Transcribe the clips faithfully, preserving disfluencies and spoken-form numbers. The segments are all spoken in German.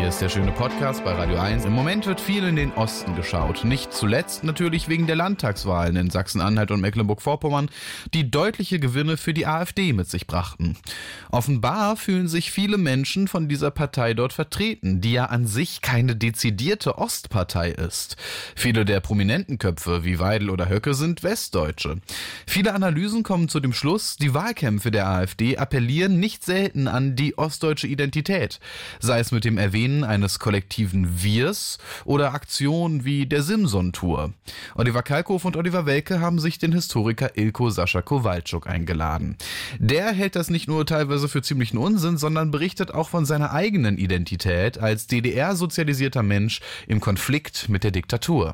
Hier ist der schöne Podcast bei Radio eins. Im Moment wird viel in den Osten geschaut. Nicht zuletzt natürlich wegen der Landtagswahlen in Sachsen-Anhalt und Mecklenburg-Vorpommern, die deutliche Gewinne für die AfD mit sich brachten. Offenbar fühlen sich viele Menschen von dieser Partei dort vertreten, die ja an sich keine dezidierte Ostpartei ist. Viele der prominenten Köpfe wie Weidel oder Höcke sind Westdeutsche. Viele Analysen kommen zu dem Schluss, die Wahlkämpfe der AfD appellieren nicht selten an die ostdeutsche Identität, sei es mit dem Erwähnen eines kollektiven Wirs oder Aktionen wie der Simson-Tour. Oliver Kalkofe und Oliver Welke haben sich den Historiker Ilko Sascha Kowalczuk eingeladen. Der hält das nicht nur teilweise für ziemlichen Unsinn, sondern berichtet auch von seiner eigenen Identität als D D R-sozialisierter Mensch im Konflikt mit der Diktatur.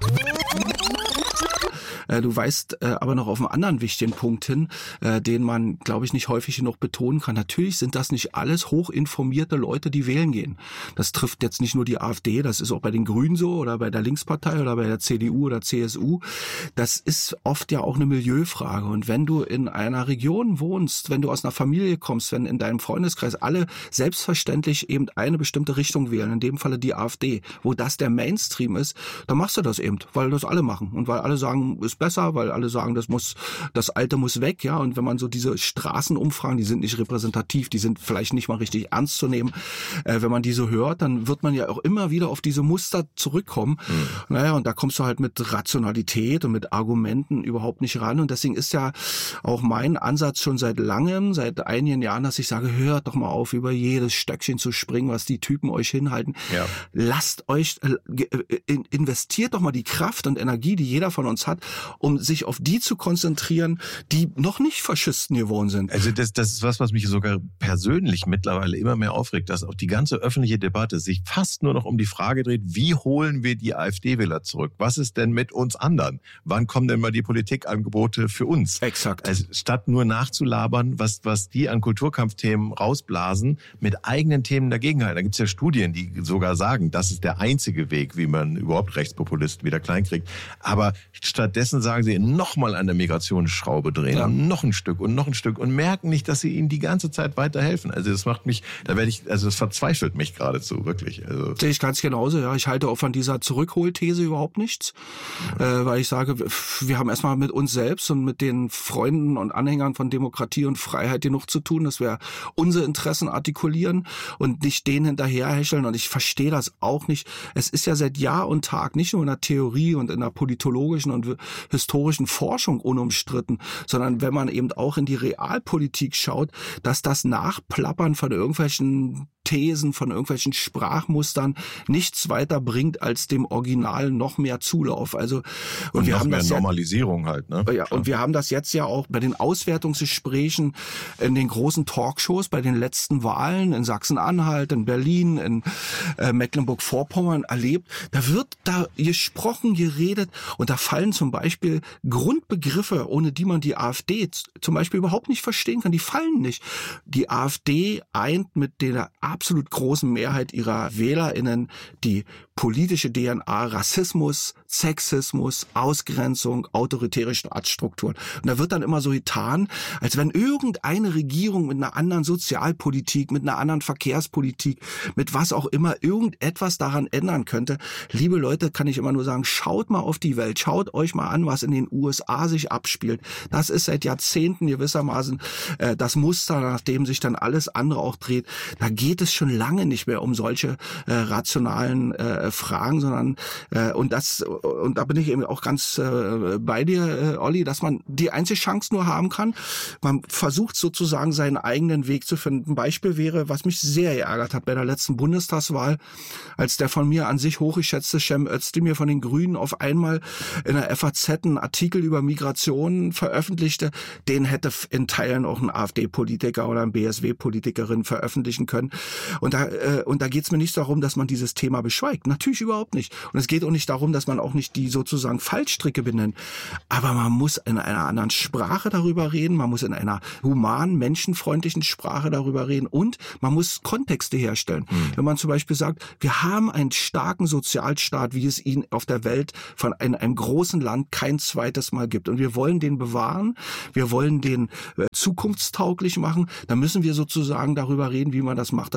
Du weist äh, aber noch auf einen anderen wichtigen Punkt hin, äh, den man, glaube ich, nicht häufig genug betonen kann. Natürlich sind das nicht alles hochinformierte Leute, die wählen gehen. Das trifft jetzt nicht nur die AfD, das ist auch bei den Grünen so oder bei der Linkspartei oder bei der C D U oder C S U. Das ist oft ja auch eine Milieufrage. Und wenn du in einer Region wohnst, wenn du aus einer Familie kommst, wenn in deinem Freundeskreis alle selbstverständlich eben eine bestimmte Richtung wählen, in dem Falle die AfD, wo das der Mainstream ist, dann machst du das eben, weil das alle machen und weil alle sagen, ist besser, weil alle sagen, das muss, das Alte muss weg, ja. Und wenn man so diese Straßenumfragen, die sind nicht repräsentativ, die sind vielleicht nicht mal richtig ernst zu nehmen, äh, wenn man die so hört, dann wird man ja auch immer wieder auf diese Muster zurückkommen. Mhm. Naja, und da kommst du halt mit Rationalität und mit Argumenten überhaupt nicht ran. Und deswegen ist ja auch mein Ansatz schon seit langem, seit einigen Jahren, dass ich sage, hört doch mal auf, über jedes Stöckchen zu springen, was die Typen euch hinhalten. Ja. Lasst euch, äh, investiert doch mal die Kraft und Energie, die jeder von uns hat, um sich auf die zu konzentrieren, die noch nicht Faschisten geworden sind. Also das, das ist was, was mich sogar persönlich mittlerweile immer mehr aufregt, dass auch die ganze öffentliche Debatte sich fast nur noch um die Frage dreht, wie holen wir die AfD-Wähler zurück? Was ist denn mit uns anderen? Wann kommen denn mal die Politikangebote für uns? Exakt. Also statt nur nachzulabern, was, was die an Kulturkampfthemen rausblasen, mit eigenen Themen dagegenhalten. Da gibt es ja Studien, die sogar sagen, das ist der einzige Weg, wie man überhaupt Rechtspopulisten wieder kleinkriegt. Aber stattdessen sagen sie, nochmal an der Migrationsschraube drehen, ja. und noch ein Stück und noch ein Stück und merken nicht, dass sie ihnen die ganze Zeit weiterhelfen. Also das macht mich, da werde ich, also das verzweifelt mich geradezu, wirklich. Also. Sehe ich ganz genauso, ja. Ich halte auch von dieser Zurückholthese überhaupt nichts, ja. äh, weil ich sage, wir haben erstmal mit uns selbst und mit den Freunden und Anhängern von Demokratie und Freiheit genug zu tun, dass wir unsere Interessen artikulieren und nicht denen hinterherhecheln. Und ich verstehe das auch nicht. Es ist ja seit Jahr und Tag, nicht nur in der Theorie und in der politologischen und historischen Forschung unumstritten, sondern wenn man eben auch in die Realpolitik schaut, dass das Nachplappern von irgendwelchen Thesen, von irgendwelchen Sprachmustern nichts weiter bringt als dem Original noch mehr Zulauf. Also und, und wir noch haben mehr das Normalisierung ja, halt, ne? Ja, und wir haben das jetzt ja auch bei den Auswertungsgesprächen in den großen Talkshows, bei den letzten Wahlen in Sachsen-Anhalt, in Berlin, in äh, Mecklenburg-Vorpommern erlebt. Da wird da gesprochen, geredet und da fallen zum Beispiel Grundbegriffe, ohne die man die AfD zum Beispiel überhaupt nicht verstehen kann. Die fallen nicht. Die AfD eint mit der absolut großen Mehrheit ihrer WählerInnen die politische D N A, Rassismus, Sexismus, Ausgrenzung, autoritäre Staatsstrukturen. Und da wird dann immer so getan, als wenn irgendeine Regierung mit einer anderen Sozialpolitik, mit einer anderen Verkehrspolitik, mit was auch immer, irgendetwas daran ändern könnte. Liebe Leute, kann ich immer nur sagen, schaut mal auf die Welt, schaut euch mal an, was in den U S A sich abspielt. Das ist seit Jahrzehnten gewissermaßen äh, das Muster, nach dem sich dann alles andere auch dreht. Da geht es schon lange nicht mehr um solche äh, rationalen äh, Fragen, sondern äh, und das und da bin ich eben auch ganz äh, bei dir, äh, Olli, dass man die einzige Chance nur haben kann. Man versucht sozusagen seinen eigenen Weg zu finden. Ein Beispiel wäre, was mich sehr geärgert hat bei der letzten Bundestagswahl, als der von mir an sich hochgeschätzte Cem Özdemir von den Grünen auf einmal in der F A Z einen Artikel über Migration veröffentlichte, den hätte in Teilen auch ein AfD-Politiker oder ein B S W-Politikerin veröffentlichen können. Und da äh, und da geht es mir nicht darum, dass man dieses Thema beschweigt. Natürlich überhaupt nicht. Und es geht auch nicht darum, dass man auch nicht die sozusagen Fallstricke benennt. Aber man muss in einer anderen Sprache darüber reden, man muss in einer humanen, menschenfreundlichen Sprache darüber reden und man muss Kontexte herstellen. Mhm. Wenn man zum Beispiel sagt, wir haben einen starken Sozialstaat, wie es ihn auf der Welt von einem, einem großen Land kein zweites Mal gibt. Und wir wollen den bewahren, wir wollen den äh, zukunftstauglich machen, dann müssen wir sozusagen darüber reden, wie man das macht, dass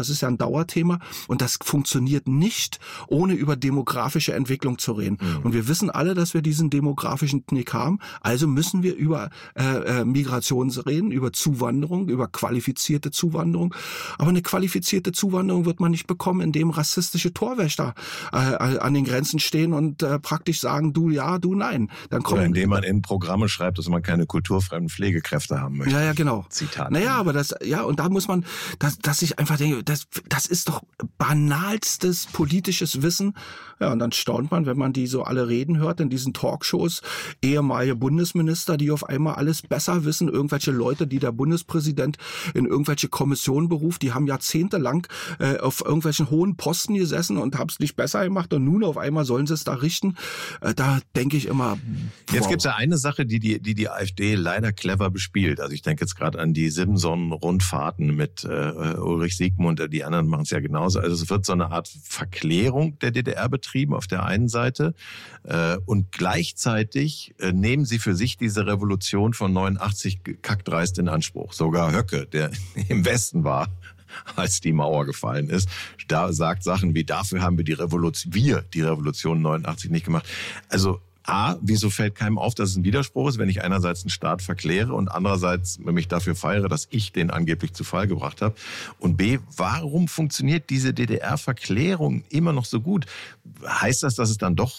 das ist ja ein Dauerthema und das funktioniert nicht, ohne über demografische Entwicklung zu reden. Mhm. Und wir wissen alle, dass wir diesen demografischen Knick haben, also müssen wir über äh, äh, Migration reden, über Zuwanderung, über qualifizierte Zuwanderung. Aber eine qualifizierte Zuwanderung wird man nicht bekommen, indem rassistische Torwächter äh, an den Grenzen stehen und äh, praktisch sagen, du ja, du nein. Dann kommen, Oder indem man in Programme schreibt, dass man keine kulturfremden Pflegekräfte haben möchte. Ja, ja, genau. Zitat. Naja, aber das, ja, und da muss man, dass, dass ich einfach denke, das, das ist doch banalstes politisches Wissen. Ja, und dann staunt man, wenn man die so alle reden hört in diesen Talkshows, ehemalige Bundesminister, die auf einmal alles besser wissen, irgendwelche Leute, die der Bundespräsident in irgendwelche Kommissionen beruft, die haben jahrzehntelang äh, auf irgendwelchen hohen Posten gesessen und haben es nicht besser gemacht und nun auf einmal sollen sie es da richten. Äh, da denke ich immer, wow. Jetzt gibt es ja eine Sache, die die, die die AfD leider clever bespielt. Also ich denke jetzt gerade an die Simson-Rundfahrten mit äh, Ulrich Siegmund, die anderen machen es ja genauso. Also es wird so eine Art Verklärung der D D R betrieben auf der einen Seite äh, und gleichzeitig äh, nehmen sie für sich diese Revolution von neunundachtzig kackdreist in Anspruch. Sogar Höcke, der im Westen war, als die Mauer gefallen ist, da sagt Sachen wie, dafür haben wir die Revolution, wir die Revolution neunundachtzig nicht gemacht. Also A, wieso fällt keinem auf, dass es ein Widerspruch ist, wenn ich einerseits einen Staat verkläre und andererseits mich dafür feiere, dass ich den angeblich zu Fall gebracht habe? Und B, warum funktioniert diese D D R-Verklärung immer noch so gut? Heißt das, dass es dann doch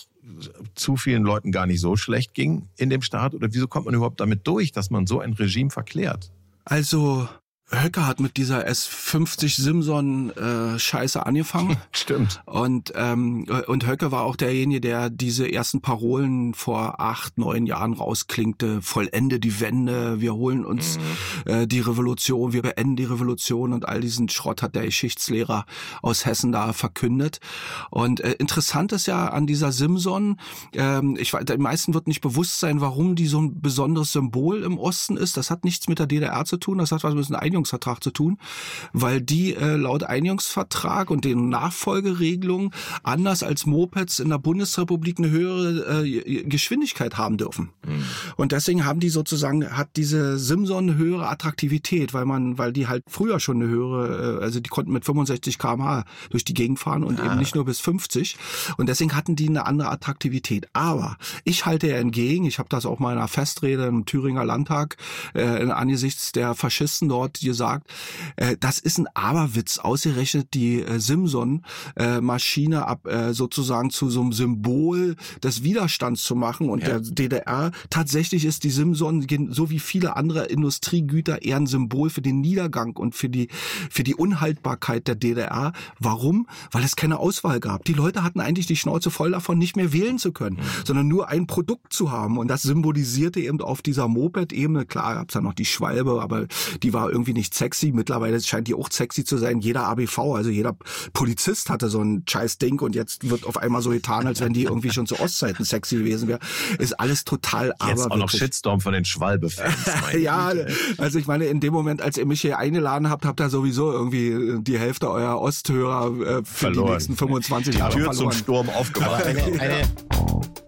zu vielen Leuten gar nicht so schlecht ging in dem Staat? Oder wieso kommt man überhaupt damit durch, dass man so ein Regime verklärt? Also Höcke hat mit dieser S fünfzig Simson äh, Scheiße angefangen. Stimmt. Und ähm, und Höcke war auch derjenige, der diese ersten Parolen vor acht, neun Jahren rausklingte: Vollende die Wende, wir holen uns mhm. äh, die Revolution, wir beenden die Revolution und all diesen Schrott hat der Geschichtslehrer aus Hessen da verkündet. Und äh, interessant ist ja an dieser Simson, ähm, ich weiß, den meisten wird nicht bewusst sein, warum die so ein besonderes Symbol im Osten ist. Das hat nichts mit der D D R zu tun, das hat was mit einem Einigungsvertrag zu tun, weil die äh, laut Einigungsvertrag und den Nachfolgeregelungen anders als Mopeds in der Bundesrepublik eine höhere äh, Geschwindigkeit haben dürfen. Mhm. Und deswegen haben die sozusagen, hat diese Simson eine höhere Attraktivität, weil man, weil die halt früher schon eine höhere, äh, also die konnten mit fünfundsechzig Kilometer pro Stunde durch die Gegend fahren und ah. eben nicht nur bis fünfzig. Und deswegen hatten die eine andere Attraktivität. Aber ich halte ja entgegen, ich habe das auch mal in einer Festrede im Thüringer Landtag äh, angesichts der Faschisten dort gesagt, äh, das ist ein Aberwitz, ausgerechnet die äh, Simson-Maschine äh, ab äh, sozusagen zu so einem Symbol des Widerstands zu machen und ja. der D D R. Tatsächlich ist die Simson, so wie viele andere Industriegüter, eher ein Symbol für den Niedergang und für die für die Unhaltbarkeit der D D R. Warum? Weil es keine Auswahl gab. Die Leute hatten eigentlich die Schnauze voll davon, nicht mehr wählen zu können, mhm. sondern nur ein Produkt zu haben. Und das symbolisierte eben auf dieser Moped-Ebene, klar gab es ja noch die Schwalbe, aber die war irgendwie nicht sexy. Mittlerweile scheint die auch sexy zu sein. Jeder A B V, also jeder Polizist hatte so ein scheiß Ding und jetzt wird auf einmal so getan, als wenn die irgendwie schon zu Ostzeiten sexy gewesen wäre. Ist alles total aber Jetzt auch noch Shitstorm von den Schwalbe-Fans. Ja, also ich meine, in dem Moment, als ihr mich hier eingeladen habt, habt ihr sowieso irgendwie die Hälfte eurer Osthörer äh, für verloren. Die nächsten fünfundzwanzig Jahre verloren. Die Tür zum Sturm aufgemacht. eine, eine